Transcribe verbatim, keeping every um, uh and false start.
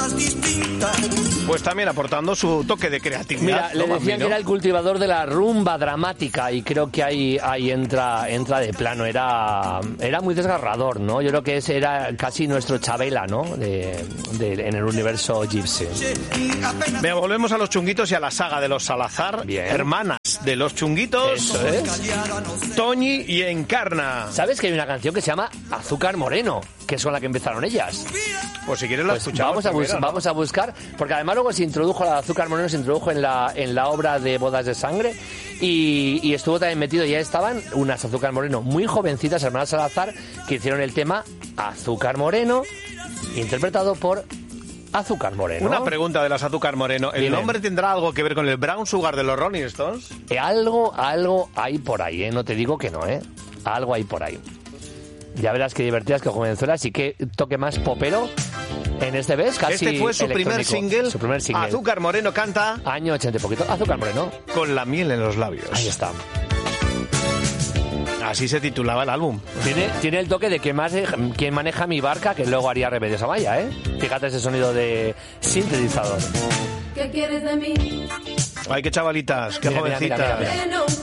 Pues también aportando su toque de creatividad. Mira, ¿no, le decían ¿no? que era el cultivador de la rumba dramática y creo que ahí, ahí entra, entra de plano. Era, era muy desgarrador, ¿no? Yo creo que ese era casi nuestro Chabela, ¿no? De, de, en el universo Gypsy. Venga, volvemos a los chunguitos y a la saga de los Salazar, Bien. hermanas de los chunguitos. Eso es. Toñi y Encarna. ¿Sabes que hay una canción que se llama Azúcar Moreno? Que es con la que empezaron ellas. Pues si quieres la Pues escuchamos. vamos a, bus- primero, ¿no? vamos a buscar, porque además luego se introdujo la Azúcar Moreno, se introdujo en la, en la obra de Bodas de Sangre y, y estuvo también metido, ya estaban unas Azúcar Moreno muy jovencitas, hermanas Salazar, que hicieron el tema Azúcar Moreno, interpretado por Azúcar Moreno. Una pregunta de las Azúcar Moreno. ¿El Dime. nombre tendrá algo que ver con el Brown Sugar de los Rolling Stones? Eh, algo, algo hay por ahí, ¿eh? No te digo que no, ¿eh? Algo hay por ahí. Ya verás qué divertidas que jovenzuelas y qué toque más popero en este, ¿ves? Casi Este fue su primer electrónico. single. Su primer single. Azúcar Moreno canta Año ochenta y poquito. Azúcar Moreno. con la miel en los labios. Ahí está. Así se titulaba el álbum. Tiene, tiene el toque de que más quien maneja mi barca, que luego haría Remedios Amaya, ¿eh? Fíjate ese sonido de sintetizador. ¿Qué quieres de mí? Ay, qué chavalitas, qué Mira, mira, jovencitas. mira, mira, mira.